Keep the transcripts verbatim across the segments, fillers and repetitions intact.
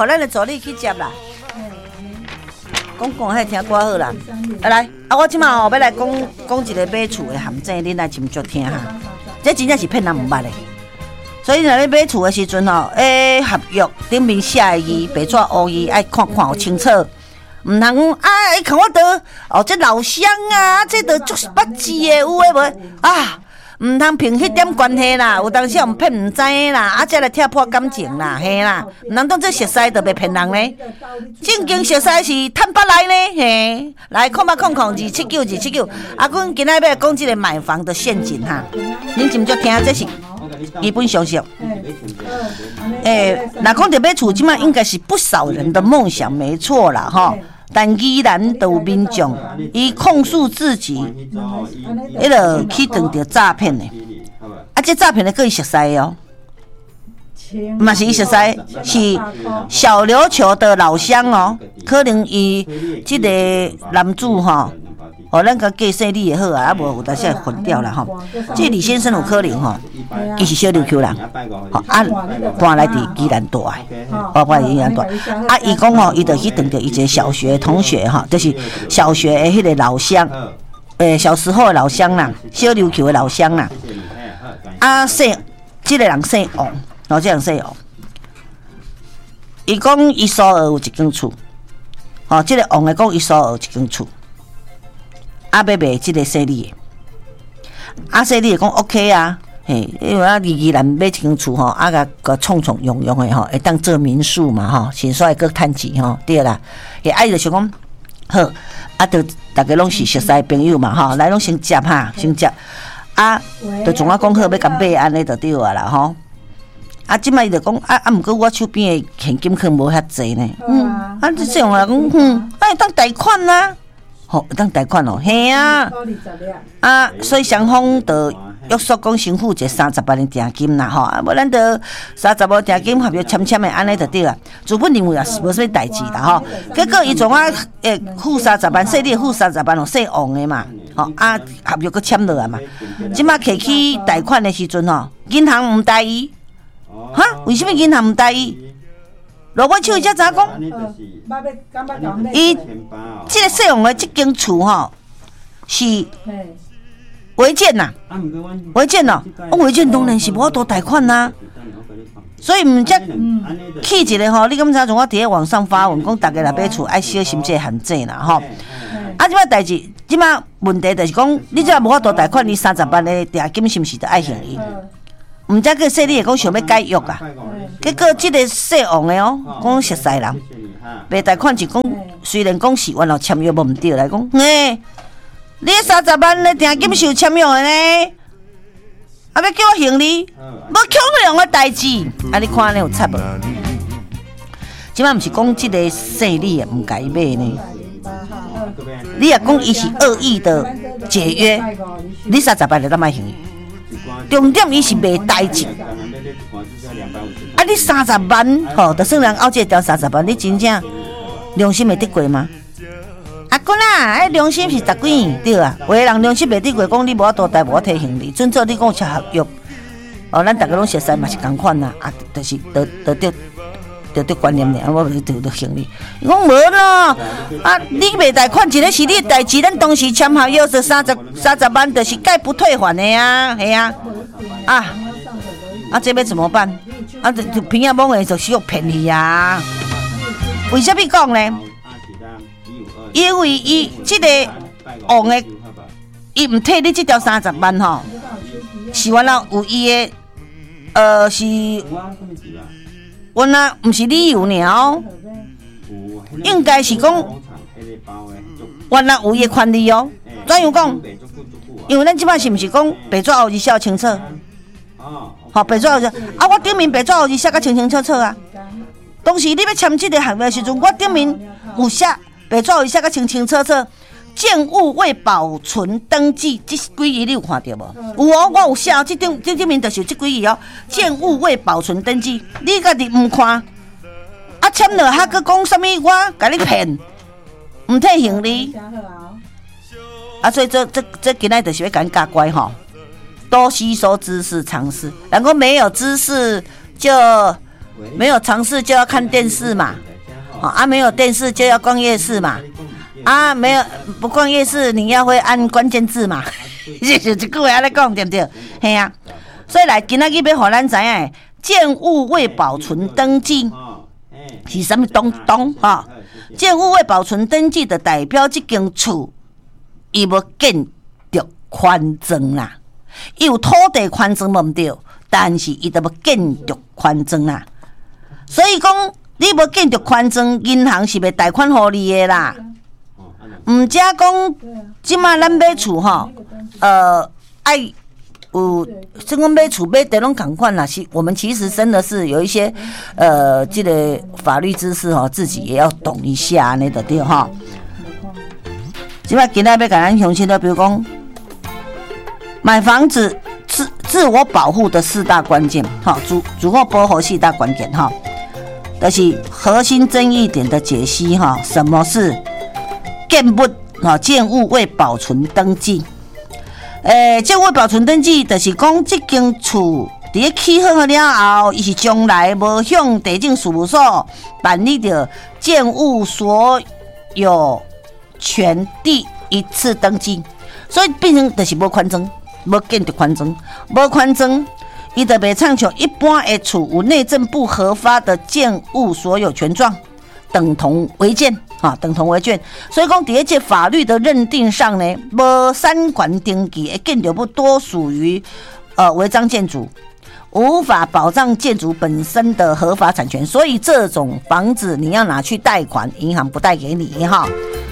互咱的助理去接啦。讲讲遐听歌好啦，啊来，啊我即马吼要来讲讲一个买厝的陷阱，恁来斟酌听哈。这真正是骗人毋捌的。所以若咧买厝的时阵吼，诶合约顶面写的字，白纸黑字爱看看有清楚，毋通讲啊，伊看我倒哦，这老乡啊，这倒足捌字的，有诶无啊？毋通凭迄点关系啦，有当时互骗毋知影啦，啊，才来踢破感情啦，嘿啦，毋通当这熟悉就袂骗人呢。正经熟悉是趁巴来呢，嘿，来空八空空二七九二七九，啊，阮今仔要讲即个买房的陷阱哈，恁斟酌听，这是基本常识。诶，若讲着买厝，即摆应该是不少人的梦想，没错啦，吼。但依然都有民众伊控诉自己，迄个去撞着诈骗的，啊，这诈骗的佫伊熟悉哦，嘛是伊熟悉，是小琉球的老乡哦，可能伊即个男主吼，哦，咱甲计算你也好啊，啊无有当时会混掉啦吼。这李先生有可能吼，伊是小琉球人，吼啊，搬来伫宜兰大的，哦，搬来宜兰大，啊，伊讲吼，伊就去撞着伊一个小学同学吼，就是小学的迄个老乡，诶，小时候的老乡啦，小琉球的老乡啦，啊，姓即个人姓王，哦，这人姓王，伊讲伊所有有一间厝，吼，即个王的讲伊所有有一间厝。啊，要卖即个生意的，啊，生意讲 OK 啊，嘿，因为啊，宜兰买一间厝吼，啊个个创创用用的吼，会当做民宿嘛吼，先煞会搁趁钱吼，对啦，也爱就想讲好，啊，就大家拢是熟悉朋友嘛吼，来拢先接哈，先接，啊，就从我讲好要甲买安尼就对啊啦吼。啊，即摆伊就讲啊啊，毋过我手边的现金可能无遐济呢，嗯，啊，这种人讲，嗯，啊，当贷款啦、啊。吼，当贷款哦，嘿啊，啊，所以双方就约束讲先付一三十万的定金啦，吼，啊，无咱就三十万定金合约签签的安尼就对啊。主本认为也是无啥物代志啦，吼。结果伊从我诶付三十万，说你付三十万哦，姓王的嘛，吼啊，合约佮签落来嘛。即马摕去贷款的时阵吼，银行毋答伊，哈？为什么银行毋答伊？落我手伊才知影讲，伊即个姓王的即间厝吼是违建呐，违建咯，我违建当然是无法度贷款呐，所以毋则起一个吼，你敢知从我伫咧网上发文讲，大家来买厝爱小心这限制啦吼。啊，即摆代志，即摆问题就是讲，你这无法度贷款，你三十万的定金是毋是得爱现伊？毋则个说你会讲想要解约啊？结果即个姓王的哦，讲熟悉人，卖贷款是讲，虽然讲是原来签约无毋对来讲，诶，你三十万的定金是有签约的呢，啊要叫我还你，无恐龙的代志，啊你看安尼有插无？即摆毋是讲即个姓李的毋该买呢，你也讲伊是恶意的解约，你三十万就当卖还伊。重点伊是卖代志，啊！你三十万吼，就算人拗这条三十万，你真正良心会得过吗？啊，哥啦，迄良心是十几年对啊，有个人良心袂得过，讲你无法度贷，无法提现你，准做你讲签合约，哦，咱大家拢熟悉嘛是共款啦，啊，就是得得得得得观念尔，我袂得得现你。伊讲无咯，啊，你袂贷款，一个是你的代志，咱当时签合约是三十三十万，就是概不退还的呀，系啊，啊，啊，这要怎么办？啊，就就平安蒙的就需要骗你呀？为什么讲呢？因为伊即个王的，伊毋退你这条三十万吼，是原来有伊的，呃，是。原来毋是理由尔哦，应该是讲原来有伊的权利哦。怎样讲？因为咱即摆是毋是讲白纸黑字写清楚？吼，白纸黑字啊，我顶面白纸黑字写甲清清楚楚啊。当时你要签即个合约的时阵，我顶面有写白纸黑字写甲清清楚楚。建物未保存登记，这几字你有看到无？有哦，我有写哦，这顶这顶面就是这几字哦。建物未保存登记，你家己唔看，啊签了还佮讲什么？我甲你骗，唔退现你。啊，所以这这这今仔就是要甲你教乖吼，多吸收知识常识。然后没有知识就没有常识就要看电视嘛，啊，没有电视就要逛夜市嘛，啊，没有不逛夜市，你要会按关键字嘛，就是一句话安尼讲对不对？嘿啊，所以来今仔日要互咱知影，建物未保存登记是什么东东哈？建物未保存登记的代表这间厝，伊无建筑权证啦，伊有土地权证无毋对，但是伊都无建筑权证啦。所以讲，你无建筑权证，银行是袂贷款互你的啦。毋只讲，即马咱买厝吼，呃，爱有，即讲买厝买地拢共款啦。是，我们其实真的是有一些，呃，这个法律知识吼，自己也要懂一下，安尼就对吼。即马今仔要甲咱详细的，比如讲，买房子自自我保护的四大关键，哈，自自我保护四大关键哈。就是核心争议点的解析哈，什么是建物啊？建物未保存登记，诶、欸，建物保存登记，就是讲这间厝伫咧起好了后，伊是将来无向地政事务所办理着建物所有权第一次登记，所以变成就是无权证，无建筑权证，无权证。伊就袂唱像一般的厝有内政部核发的建物所有权状，等同违建啊，等同违建。所以讲，伫这法律的认定上呢，无产权登记的建筑物多属于呃违章建筑，无法保障建筑本身的合法产权。所以这种房子你要拿去贷款，银行不贷给你哈。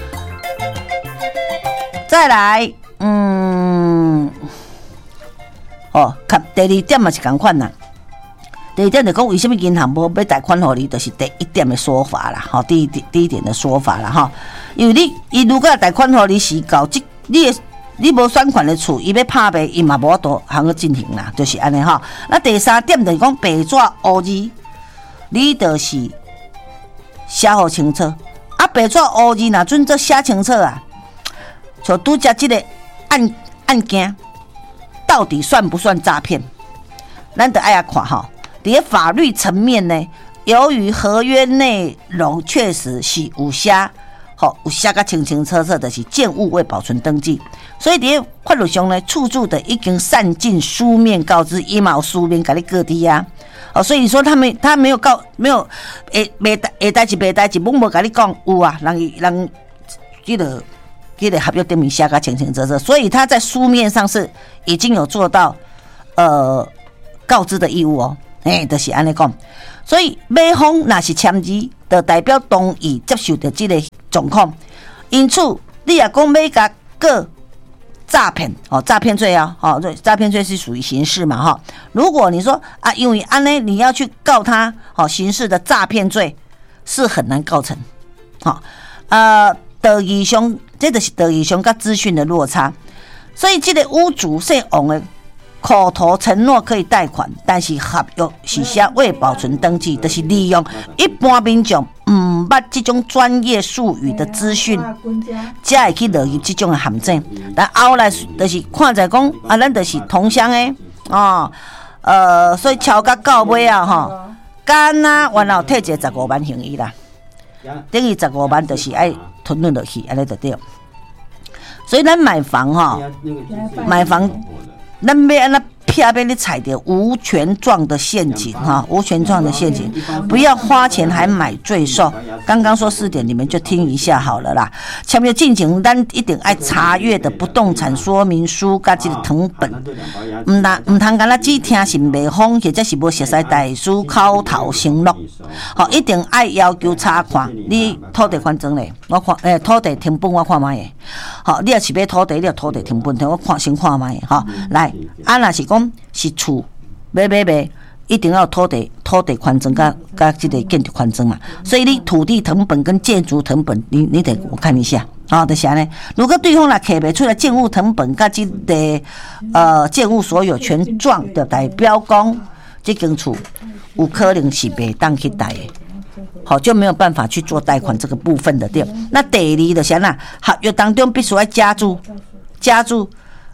再来，嗯。哦，第二点嘛是同款啦。第二点就讲为什么银行无要贷款给你，就是第一点的说法啦。哈，第一点第一点的说法啦哈。因为你伊如果要贷款给你是搞即你的你无选权的厝，伊要拍卖，伊嘛无法度通去进行啦，就是安尼哈。那第三点就是讲白纸黑字，你就是写好清楚。啊，白纸黑字若准则写清楚啊，像拄则即个案案件。到底算不算诈骗？咱得爱下看哈。在法律层面呢，由于合约内容确实是有写，好有写个清清楚楚的是建物未保存登记，所以在法律上呢，处处的已经善尽书面告知，伊嘛有书面给你各地啊。哦，所以说他们他没有告没有诶没诶代志没代志，冇冇跟你讲有啊，人人记得。这个合约证明写个清清楚楚，所以他在书面上是已经有做到呃告知的义务哦，哎、欸，就是安尼讲。所以买方若是签字，就代表同意接受到这个状况。因此，你若讲要甲告诈骗哦，诈骗罪啊，哦，诈骗罪是属于刑事嘛哈。如果你说啊，因为安尼你要去告他，哦，刑事的诈骗罪是很难告成，好、哦，呃。道义上，这就是道义上跟资讯的落差，所以这个屋主姓王的口头承诺可以贷款，但是合约是写未保存登记，就是利用一般民众唔捌这种专业术语的资讯，才会去落入这种的陷阱。但后来就是看在讲啊，咱就是同乡的哦，呃，所以敲到到尾啊吼，干啊，然后退一个十五万行医啦。等于十五万就是爱吞吞落去，安尼就对。所以咱买房哈，买房咱要安那偏偏你踩到无权状的陷阱哈，无权状的陷阱，不要花钱还买罪受。刚刚说四点，你们就听一下好了啦。前面进前，咱一定爱查阅的不动产说明书甲这个成本，唔通唔通干那只听信卖方或者是无熟悉代书口头承诺，好，一定爱要求查看你土地权证咧，我看诶、欸、土地成本我看卖诶，好，你若是买土地，你要土地成本，我看先看卖诶，好，来，啊若是讲。是厝买买买，一定要土地土地权证甲甲这个建筑权证嘛。所以你土地成本跟建筑成本，你你得我看一下啊。就是安尼，如果对方来刻不出来建物成本甲这个呃建物所有权状的代表讲，这间厝有可能是袂当去贷的。好，就没有办法去做贷款这个部分的对。那第二就是安那合约当中必须要加注加注。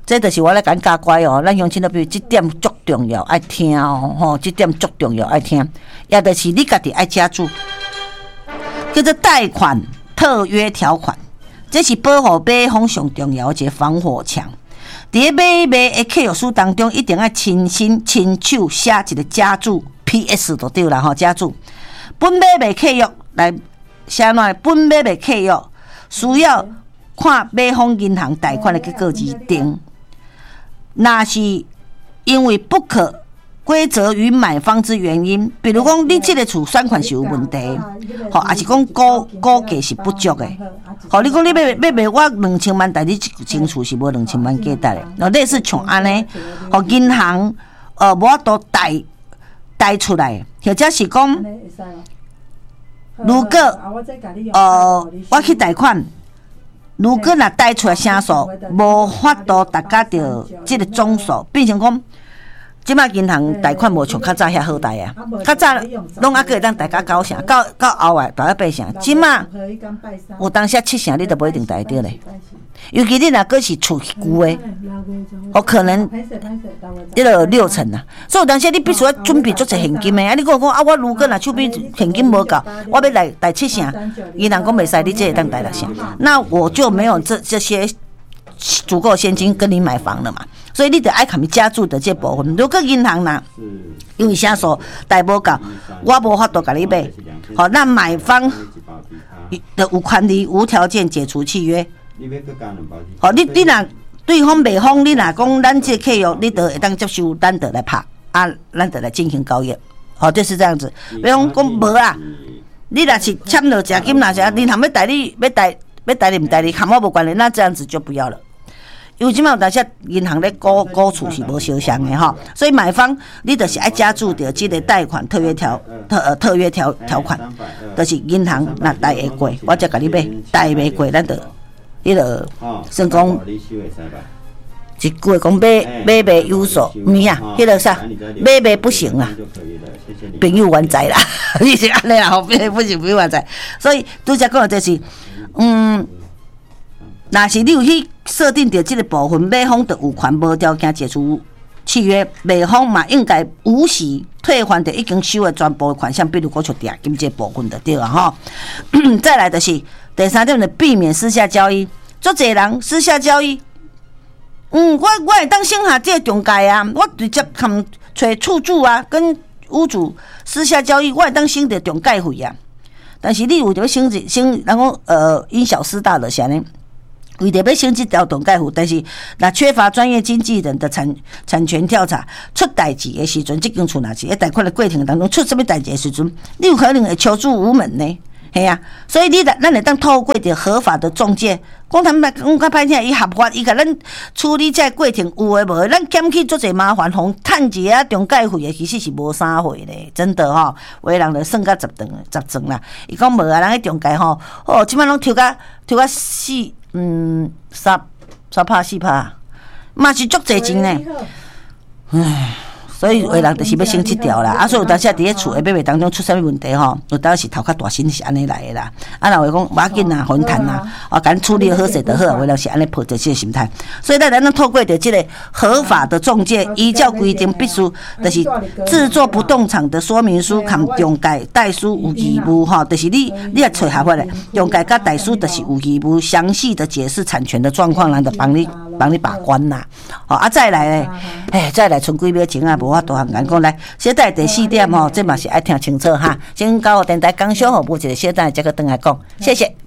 这就是我来甲教乖哦，咱乡亲都比如这点足重要，爱听哦，吼，这点足重要爱听，也就是你家己爱加注，叫做贷款特约条款，这是保护买方上重要的一个防火墙。伫咧买卖的契约书当中，一定要亲身亲手写一个加注 P S 就对啦吼，加注本买卖契约来写哪？本买卖契约需要看买方银行贷款的结果而定。那是因为不可归责于买方之原因，比如讲你这个厝算款是有问题，吼，还是讲估估价是不足的，吼，你讲你要要卖我两千万，但你清厝是无两千万价值的，那类似像安尼，吼，银行呃无法度贷贷出来，或者是讲，如果呃我去贷款。如果若贷出来成数无法度达到着即个总数，变成讲，即摆银行贷款无像较早遐好贷啊，较早拢还可以当大家九成，到到后来大家八成，即摆有当时七成你都无一定贷得咧。尤其你若个是厝旧的，哦，可能迄个六成啊，所以有当时你必须要准备足侪现金的啊！你讲讲啊，我如果若手边现金无够，我要来贷七成，银行讲袂使，你这会当贷六成，那我就没有这这些足够现金跟你买房了嘛。所以你得爱看加注的这部分。如果银行呐，因为啥数贷无够，我无法度甲你买，好，那买方的有权利无条件解除契约。好，你你若对方卖方，你若讲咱这契约，你就会当接受，咱就来拍啊，咱就来进行交易。好，就是这样子。比方讲无啊，你若是签了假金，若是银行要贷你，要贷要贷你唔贷你，和我无关系，那这样子就不要了。因为即摆有当时银行咧估估厝是无相像的吼，所以买方你就是爱加注着即个贷款特约条特呃特约条条款，就是银行若贷会过，我才甲你买，贷袂过，咱就。迄个算讲一句话讲买买卖有数，唔是啊，迄个啥买卖不行啊，朋友原在啦，你是安尼啦，买卖不行朋友原在，所以拄则讲就是，嗯，若是你有去设定着即个部分，买方就有权无条件解除契约，卖方嘛应该无息退还着已经收的全部款项，比如讲像定金这部分就对啊吼。再来就是第三点，就避免私下交易。足侪人私下交易，嗯，我我会当省下这个中介啊，我直接含找厝主啊，跟屋主私下交易，我会当省着中介费啊。但是你为着要省一省，人讲呃因小失大的是安尼。为着要省这条中介费，但是若缺乏专业经纪人的产产权调查，出代志的时阵，这间厝若是在贷款的过程当中出什么代志的时阵，你有可能会求助无门呢。系啊，所以你咱会当透过着合法的中介，讲他们来讲较歹听，伊合法，伊甲咱处理这过程有诶无诶，咱减去足侪麻烦，互趁一下中介费诶，其实是无啥货咧，真的吼、哦，有诶人就算甲十顿十庄啦。伊讲无啊，人迄中介吼，哦，即摆拢抽甲抽甲四嗯三三拍四拍，嘛是足侪钱呢，唉。所以有的人就是要省这条啦，啊，所以有当时伫咧厝诶买卖当中出啥物问题吼，有当时头较大心是安尼来诶啦。啊，若话讲无要紧啦，互因趁啦，啊，甲咱处理好势就好，有的人是安尼抱着这个心态。所以咱咱透过着这个合法的中介，依照规定必须就是制作不动产的说明书，含中介代书有义务吼，就是你你也找合法咧，中介甲代书就是有义务详细的解释产权的状况，然后帮你帮你把关啦。好啊，再来咧，哎，再来剩几秒钟啊，无法度通讲讲来。小等第四点吼，这嘛是爱听清楚哈。先交电台讲小服务一个小等，再个转来讲，谢谢。